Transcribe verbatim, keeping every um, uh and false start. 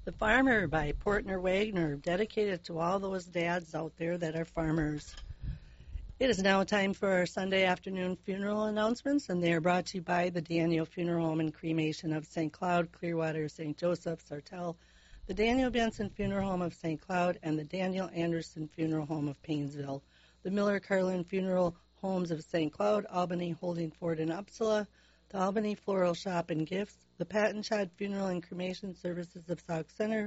The Farmer by Portner Wagner, dedicated to all those dads out there that are farmers. It is now time for our Sunday afternoon funeral announcements, and they are brought to you by the Daniel Funeral Home and Cremation of Saint Cloud, Clearwater, Saint Joseph, Sartell, the Daniel Benson Funeral Home of Saint Cloud, and the Daniel Anderson Funeral Home of Paynesville. The Miller Carlin Funeral Homes of Saint Cloud, Albany, Holdingford, and Upsala, the Albany Floral Shop and Gifts, the Patton Shad Funeral and Cremation Services of Sauk Center,